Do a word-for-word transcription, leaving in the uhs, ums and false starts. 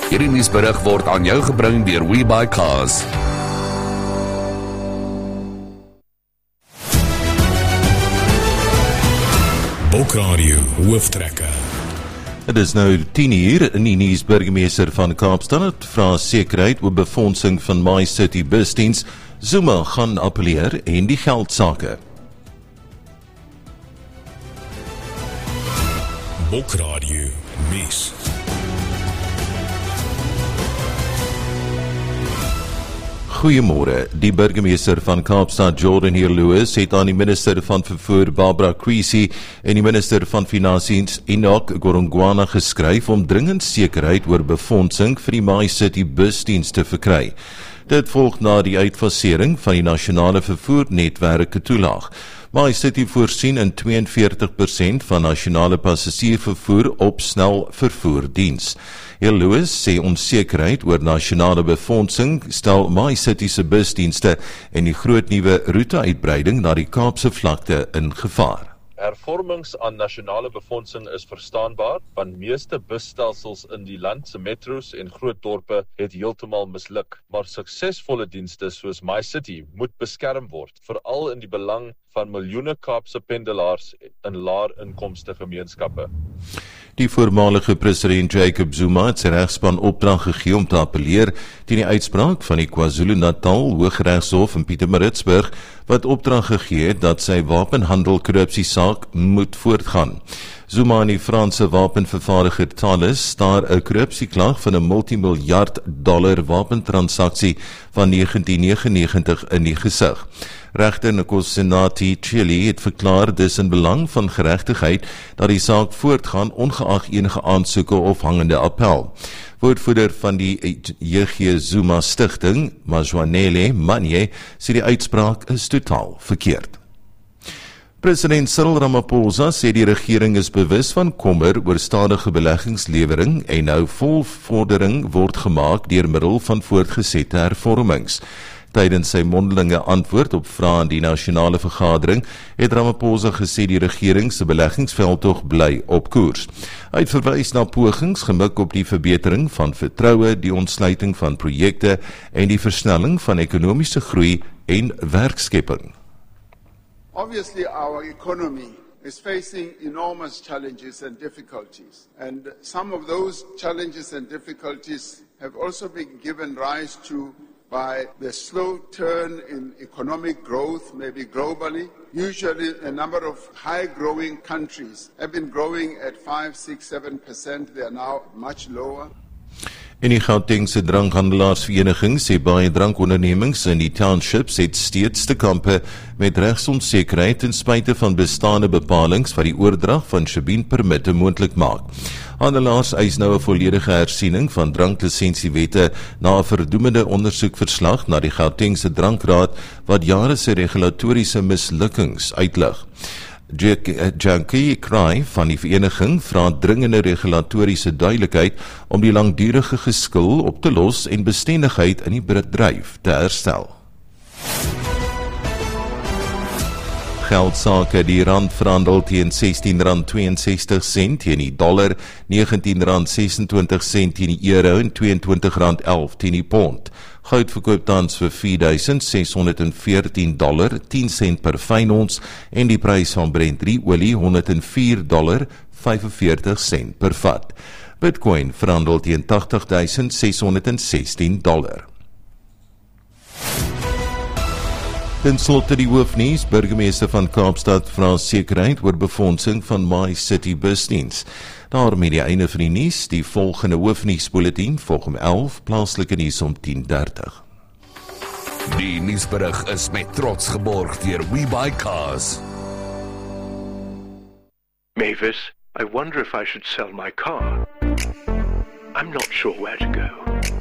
Hierdie nuusberig word aan jou gebring deur WeBuyCars. Bokradio hooftrekke. Het is nou tien uur in die nuus. Burgemeester van Kaapstad vra sekerheid oor befondsing van MyCity busdiens. Zuma gaan appeleer en die geldsake. Bokradio nuus. Goeiemôre. Die burgemeester van Kaapstad, Jordan Heer-Lewis, het aan die minister van vervoer, Barbara Creecy, en die minister van Finansies, Enoch Godongwana, geskryf om dringend sekerheid oor befondsing vir die MyCity busdiens te verkry. Dit volg na die uitfasering van die nasionale vervoernetwerke toelaag. MyCity voorsien in twee en veertig persent van nasionale passasiervervoer op snel vervoerdiens. Heer-Lewis sê onsekerheid oor nasionale befondsing stel MyCity se busdienste en die groot nuwe roeteuitbreiding na die Kaapse vlakte in gevaar. Hervormings aan nasionale befondsing is verstaanbaar, want meeste busstelsels in die land se metros en groot dorpe het heeltemal misluk. Maar suksesvolle dienste soos MyCity moet beskerm word, veral in die belang van miljoene Kaapse pendelaars in laer inkomste gemeenskappe. Die voormalige president Jacob Zuma het sy regspan opdrag gegee om te appeleer teen die uitspraak van die KwaZulu-Natal Hooggeregshof in Pietermaritzburg wat opdrag gegee het dat sy wapenhandel-korrupsiesaak moet voortgaan. Zuma en die Franse wapenvervaardiger Thales staar 'n korrupsieklag van 'n multimiljard dollar wapentransaksie van negentien negenennegentig in die gesig. Regter Nkosinathi Chili het verklaar dis in belang van geregtigheid dat die saak voortgaan ongeag enige aansoeke of hangende appel. Woordvoerder van die J G Zuma Stichting, Mazwanele Manye, sê die uitspraak is totaal verkeerd. President Cyril Ramaphosa sê die regering is bewus van kommer oor stadige beleggingslewering en nou vol vordering word gemaak deur middel van voortgesette hervormings. Tydens sy mondelinge antwoord op vrae aan die nasionale vergadering het Ramaphosa gesê die regering se beleggingsveldtog bly op koers. Hy het verwys na pogings gemik op die verbetering van vertroue, die ontsluiting van projekte en die versnelling van ekonomiese groei en werkskepping. Obviously, our economy is facing enormous challenges and difficulties. And some of those challenges and difficulties have also been given rise to by the slow turn in economic growth, maybe globally. Usually, a number of high-growing countries have been growing at five, six, seven percent. They are now much lower. En die Gautengse drankhandelaarsvereniging sê baie drankondernemings in die townships het steeds te kampe met regsonsekerheid ten spyte van bestaande bepalings wat die oordrag van Shebeen-permitte moontlik maak. Handelaars eis nou 'n volledige hersiening van dranklisensiewette na 'n verdoemende ondersoekverslag na die Gautengse drankraad wat jare se regulatoriese mislukkings uitlig. Jankie Kraai van die vereniging vra dringende regulatoriese duidelikheid om die langdurige geskil op te los en bestendigheid in die bedryf te herstel. Geldsake, die rand verhandel teen sestien rand tweeënsestig sent teen die dollar, negentien rand sesentwintig sent teen die euro en tweeëntwintig rand elf teen die pond. Goud verkoop tans vir vier duisend ses honderd veertien dollar, tien sent per fyn ons en die prys van Brent drie olie honderd vier dollar, vyfenveertig sent per vat. Bitcoin verhandel teen tagtig duisend ses honderd sestien dollar. Ten slotte die hoofnuus, burgemeester van Kaapstad vra sekerheid oor befondsing van MyCity busdiens. Daarmee die einde van die nuus, die volgende hoofnuusbulletin volg om elf, plaaslike nuus om tien dertig. Die nuusberig is met trots geborg deur WeBuyCars. Mavis, I wonder if I should sell my car. I'm not sure where to go.